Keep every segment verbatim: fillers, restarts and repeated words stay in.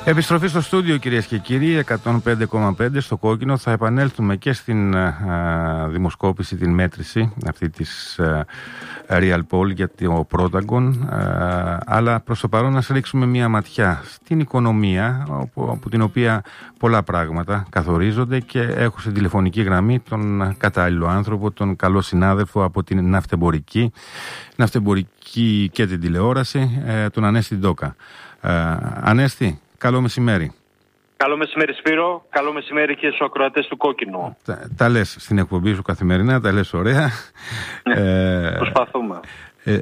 Επιστροφή στο στούντιο, κυρίες και κύριοι, εκατόν πέντε κόμμα πέντε στο κόκκινο. Θα επανέλθουμε και στην α, δημοσκόπηση, την μέτρηση αυτή της α, Real Poll για το Protagon, α, αλλά προς το παρόν να ρίξουμε μια ματιά στην οικονομία, από, από την οποία πολλά πράγματα καθορίζονται, και έχω στην τηλεφωνική γραμμή τον κατάλληλο άνθρωπο, τον καλό συνάδελφο από την ναυτεμπορική, ναυτεμπορική και την τηλεόραση, ε, τον Ανέστη Ντόκα. Ε, Ανέστη, καλό μεσημέρι. Καλό μεσημέρι, Σπύρο. Καλό μεσημέρι και στους ακροατές του Κόκκινου. Τα, τα λες στην εκπομπή σου καθημερινά, τα λες ωραία. ε, Προσπαθούμε. Ε,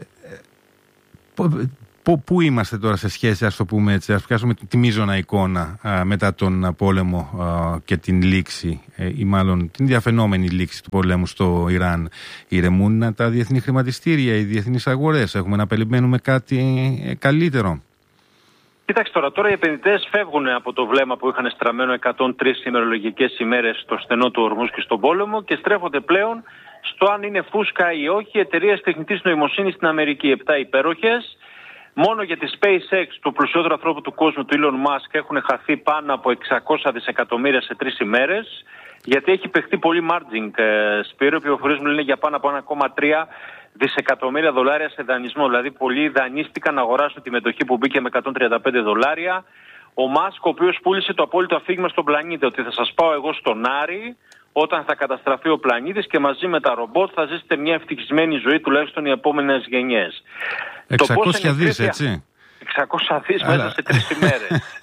Πού είμαστε τώρα σε σχέση, ας το πούμε έτσι, ας πιάσουμε τη μείζωνα εικόνα α, μετά τον πόλεμο α, και την λήξη, ε, ή μάλλον την διαφαινόμενη λήξη του πολέμου στο Ιράν. Ηρεμούν τα διεθνή χρηματιστήρια, οι διεθνείς αγορές? Έχουμε να περιμένουμε κάτι ε, καλύτερο? Κοίταξε τώρα, τώρα οι επενδυτές φεύγουν από το βλέμμα που είχαν στραμμένο εκατόν τρεις ημερολογικές ημέρες στο στενό του Ορμούζ και στον πόλεμο και στρέφονται πλέον στο αν είναι φούσκα ή όχι εταιρείες τεχνητής νοημοσύνης στην Αμερική. Επτά υπέροχες. Μόνο για τη SpaceX, του πλουσιότερου ανθρώπου του κόσμου, του Elon Musk, έχουν χαθεί πάνω από εξακόσια δισεκατομμύρια σε τρεις ημέρες, γιατί έχει παιχτεί πολύ margin, ε, Σπύρο. Οι πληροφορίες μου λένε για πάνω από ένα κόμμα τρία δισεκατομμύρια δολάρια σε δανεισμό. Δηλαδή, πολλοί δανείστηκαν να αγοράσουν τη μετοχή που μπήκε με εκατόν τριάντα πέντε δολάρια. Ο Μάσκ, ο οποίος πούλησε το απόλυτο αφήγημα στον πλανήτη, ότι θα σας πάω εγώ στον Άρη όταν θα καταστραφεί ο πλανήτης και μαζί με τα ρομπότ θα ζήσετε μια ευτυχισμένη ζωή, τουλάχιστον οι επόμενες γενιές. εξακόσια δις, έτσι. εξακόσια δις μέσα σε τρεις ημέρες.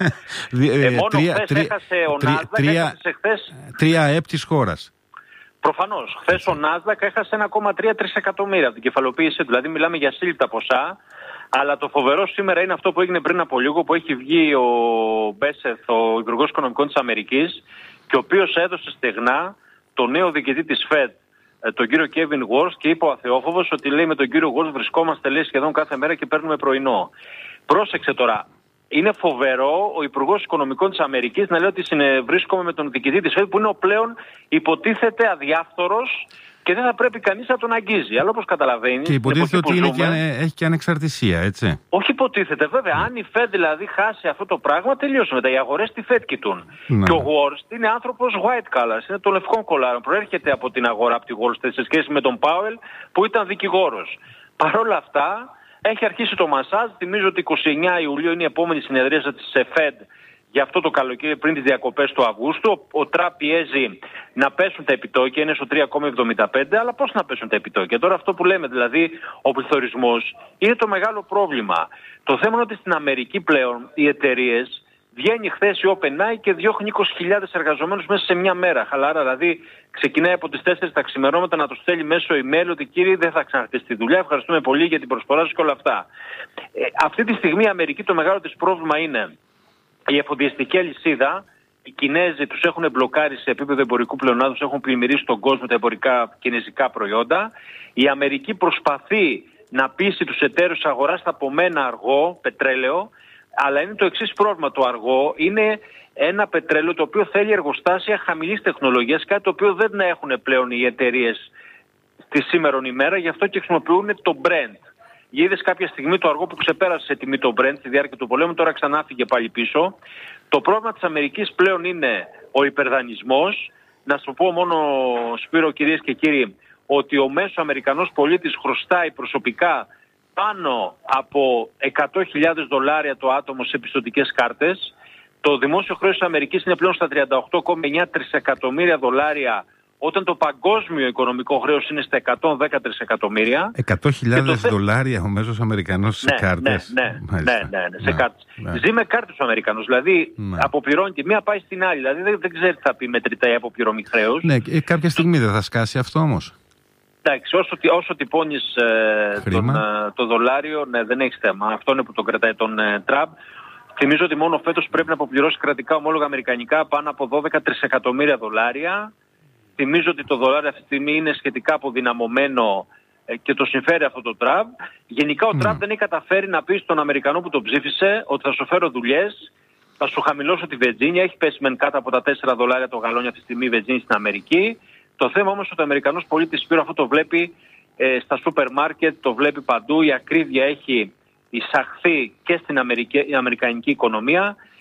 ε, μόνο τρία, χθες τρία, έχασε ο Νάσδακ, έχασε χθες... Τρία ΕΠ της χώρας. Προφανώς. Χθες ο Νάσδακ έχασε ένα κόμμα τρία τρισεκατομμύρια από την κεφαλοποίησή του. Δηλαδή μιλάμε για σύλληπτα ποσά. Αλλά το φοβερό σήμερα είναι αυτό που έγινε πριν από λίγο, που έχει βγει ο Μπέσεθ, ο Υπουργός Οικονομικών της Αμερικής, και ο οποίος έδωσε στεγνά το νέο διοικητή της Fed, τον κύριο Κέβιν Γουόρστ, και είπε ο αθεόφοβος ότι, λέει, με τον κύριο Γουόρστ βρισκόμαστε, λέει, σχεδόν κάθε μέρα και παίρνουμε πρωινό. Πρόσεξε τώρα. Είναι φοβερό ο Υπουργός Οικονομικών της Αμερικής να λέει ότι βρίσκομαι με τον διοικητή της Fed, που είναι ο πλέον υποτίθεται αδιάφθορος και δεν θα πρέπει κανείς να τον αγγίζει. Αλλά όπως καταλαβαίνεις. Και υποτίθεται ότι είναι και, έχει και ανεξαρτησία, έτσι. Όχι υποτίθεται, βέβαια. Mm. Αν η Fed δηλαδή χάσει αυτό το πράγμα, τελείωσε μετά. Οι αγορές τη Fed κοιτούν. Mm. Και ο Wall είναι άνθρωπος white collar, είναι των λευκών κολάρων. Προέρχεται από την αγορά, από τη Wall Street, σε σχέση με τον Πάουελ που ήταν δικηγόρος. Παρ' όλα αυτά, έχει αρχίσει το μασάζ. Θυμίζω ότι είκοσι εννέα Ιουλίου είναι η επόμενη συνεδρίαση της Fed για αυτό το καλοκαίρι, πριν τις διακοπές του Αυγούστου. Ο Τραμπ πιέζει να πέσουν τα επιτόκια, είναι στο τρία κόμμα εβδομήντα πέντε, αλλά πώς να πέσουν τα επιτόκια? Τώρα αυτό που λέμε, δηλαδή ο πληθωρισμός, είναι το μεγάλο πρόβλημα. Το θέμα είναι ότι στην Αμερική πλέον οι εταιρείες, βγαίνει χθες η OpenAI και διώχνει είκοσι χιλιάδες εργαζομένους μέσα σε μια μέρα. Χαλάρα, δηλαδή ξεκινάει από τις τέσσερις τα ξημερώματα να τους στέλνει μέσω email ότι, κύριοι, δεν θα ξαναρχίσετε τη δουλειά, ευχαριστούμε πολύ για την προσφορά σας και όλα αυτά. Ε, αυτή τη στιγμή η Αμερική, το μεγάλο της πρόβλημα είναι η εφοδιαστική αλυσίδα. Οι Κινέζοι τους έχουν μπλοκάρει σε επίπεδο εμπορικού πλεονάσματος, έχουν πλημμυρίσει τον κόσμο τα εμπορικά κινέζικα προϊόντα. Η Αμερική προσπαθεί να πείσει τους εταίρους αγοράς από μένα αργό πετρέλαιο, αλλά είναι το εξής πρόβλημα. Το αργό είναι ένα πετρέλαιο το οποίο θέλει εργοστάσια χαμηλής τεχνολογίας, κάτι το οποίο δεν έχουν πλέον οι εταιρείες στη σήμερον ημέρα, γι' αυτό και χρησιμοποιούν το Brent. Είδες κάποια στιγμή το αργό που ξεπέρασε σε τιμή το Brent στη διάρκεια του πολέμου, τώρα ξανά φύγε πάλι πίσω. Το πρόβλημα της Αμερικής πλέον είναι ο υπερδανισμός. Να σου πω μόνο, Σπύρο, κυρίες και κύριοι, ότι ο μέσος Αμερικανός πολίτης χρωστάει προσωπικά πάνω από εκατό χιλιάδες δολάρια το άτομο σε πιστωτικές κάρτες. Το δημόσιο χρέος της Αμερικής είναι πλέον στα τριάντα οκτώ κόμμα εννέα τρισεκατομμύρια δολάρια, όταν το παγκόσμιο οικονομικό χρέος είναι στα εκατόν δέκα τρισεκατομμύρια. εκατό χιλιάδες δολάρια ο μέσος Αμερικανός σε ναι, κάρτες. Ναι, ναι, ναι, ναι, ναι, σε κάρτες. Ναι. Ζει με κάρτες ο Αμερικανός, δηλαδή ναι. αποπληρώνει τη μία, πάει στην άλλη. Δηλαδή δεν, δεν ξέρει τι θα πει μετρητά η αποπληρωμή χρέους. Ναι, κάποια στιγμή δεν θα σκάσει αυτό όμως. Εντάξει, όσο, όσο τυπώνεις ε, τον, ε, το δολάριο, ναι, δεν έχεις θέμα. Αυτό είναι που τον κρατάει τον ε, Τραμπ. Θυμίζω ότι μόνο φέτος πρέπει να αποπληρώσει κρατικά ομόλογα αμερικανικά πάνω από δώδεκα τρισεκατομμύρια δολάρια. Θυμίζω ότι το δολάριο αυτή τη στιγμή είναι σχετικά αποδυναμωμένο ε, και το συμφέρει αυτό το Τραμπ. Γενικά ο mm. Τραμπ δεν έχει καταφέρει να πει στον Αμερικανό που τον ψήφισε ότι θα σου φέρω δουλειές, θα σου χαμηλώσω τη βενζίνη. Έχει πέσει μεν κάτω από τα τέσσερα δολάρια το γαλόνι αυτή τη στιγμή η βενζίνη στην Αμερική. Το θέμα όμως ότι ο Αμερικανός πολίτης, Σπύρο, αυτό το βλέπει ε, στα σούπερ μάρκετ, το βλέπει παντού. Η ακρίβεια έχει εισαχθεί και στην Αμερική, η αμερικανική οικονομία.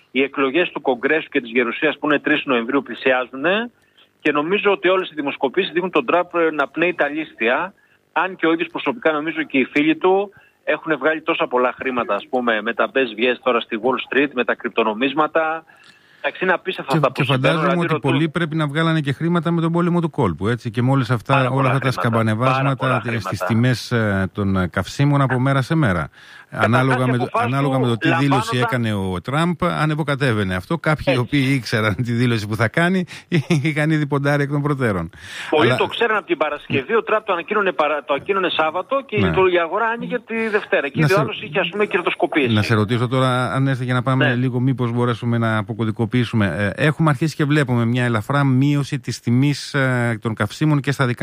οι εκλογές του Κογκρέσου και της Γερουσίας που είναι τρεις Νοεμβρίου πλησιάζουν και νομίζω ότι όλες οι δημοσκοπήσεις δείχνουν τον Τραμπ να πνέει τα λίστια, αν και ο ίδιος προσωπικά νομίζω και οι φίλοι του έχουν βγάλει τόσα πολλά χρήματα, ας πούμε, με τα μπες βιές τώρα στη Wall Street, με τα κρυπτονομίσματα. Εντάξει, είναι απίστευτα αυτά που συμβαίνουν. Και φαντάζομαι ότι ρωτούν... πολλοί πρέπει να βγάλανε και χρήματα με τον πόλεμο του κόλπου. Έτσι, και με όλες αυτά, όλα αυτά χρήματα, τα σκαμπανεβάσματα στις τιμές των καυσίμων από μέρα σε μέρα. Ανάλογα με, το, ανάλογα με το τι λαμβάνοντα... δήλωση έκανε ο Τραμπ, ανεβοκατέβαινε αυτό. Κάποιοι οι οποίοι ήξεραν τη δήλωση που θα κάνει, είχαν ήδη ποντάρει εκ των προτέρων. Πολλοί Αλλά... το ξέραν από την Παρασκευή, ο Τραμπ το ανακοίνωνε, παρα... το ανακοίνωνε Σάββατο και ναι. η αγορά άνοιγε τη Δευτέρα. Και ήδη ο άλλος είχε, ας πούμε, κερδοσκοπίες. Να σε ρωτήσω τώρα, αν έρθει για να πάμε ναι. λίγο, μήπως μπορέσουμε να αποκωδικοποιήσουμε. Έχουμε αρχίσει και βλέπουμε μια ελαφρά μείωση της τιμής των καυσίμων και στα δικά